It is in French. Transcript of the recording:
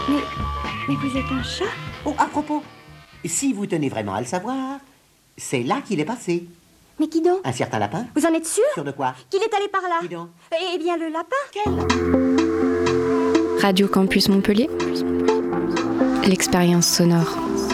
Mais vous êtes un chat? Oh, à propos, si vous tenez vraiment à le savoir, c'est là qu'il est passé. Mais qui donc? Un certain lapin. Vous en êtes sûr? Sûr de quoi? Qu'il est allé par là? Qui donc? Eh bien, le lapin. Quel? Radio Campus Montpellier, l'expérience sonore.